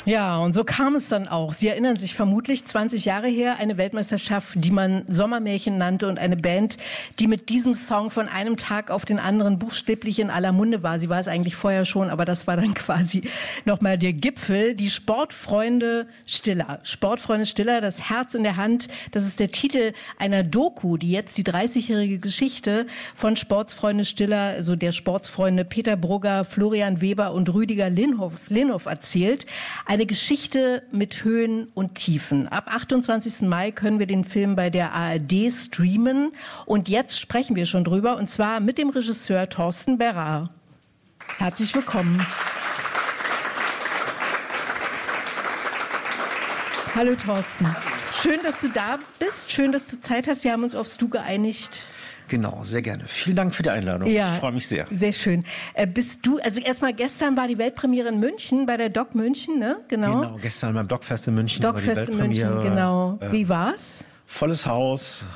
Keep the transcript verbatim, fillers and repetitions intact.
Ja, und so kam es dann auch. Sie erinnern sich vermutlich, zwanzig Jahre her, eine Weltmeisterschaft, die man Sommermärchen nannte und eine Band, die mit diesem Song von einem Tag auf den anderen buchstäblich in aller Munde war. Sie war es eigentlich vorher schon, aber das war dann quasi nochmal der Gipfel. Die Sportfreunde Stiller. Sportfreunde Stiller, das Herz in der Hand. Das ist der Titel einer Doku, die jetzt die dreißigjährige Geschichte von Sportsfreunde Stiller, also der Sportsfreunde Peter Brugger, Florian Weber und Rüdiger Linhoff, Linhoff erzählt. Eine Geschichte mit Höhen und Tiefen. Ab achtundzwanzigsten Mai können wir den Film bei der A R D streamen. Und jetzt sprechen wir schon drüber, und zwar mit dem Regisseur Thorsten Berrar. Herzlich willkommen. Hallo Thorsten. Schön, dass du da bist. Schön, dass du Zeit hast. Wir haben uns aufs Du geeinigt. Genau, sehr gerne. Vielen Dank für die Einladung. Ja, ich freue mich sehr. Sehr schön. Äh, bist du, also erstmal gestern war die Weltpremiere in München, bei der Doc München, ne? Genau. Genau, gestern beim Docfest in München. Docfest in München, genau. Äh, Wie war's? Volles Haus.